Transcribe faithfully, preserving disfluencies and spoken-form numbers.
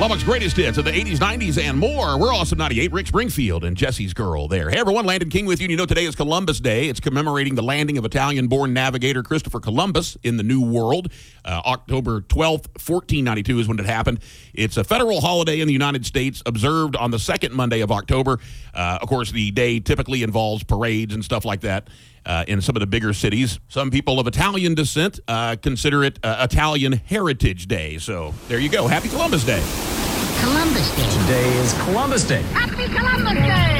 Lubbock's greatest hits of the eighties, nineties, and more. We're Awesome ninety-eight. Rick Springfield and Jesse's Girl there. Hey, everyone. Landon King with you. You know, today is Columbus Day. It's commemorating the landing of Italian-born navigator Christopher Columbus in the New World. Uh, October twelfth, fourteen ninety-two is when it happened. It's a federal holiday in the United States, observed on the second Monday of October. Uh, of course, the day typically involves parades and stuff like that. Uh, in some of the bigger cities. Some people of Italian descent uh, consider it uh, Italian Heritage Day. So there you go. Happy Columbus Day. Columbus Day. Today is Columbus Day. Happy Columbus Day.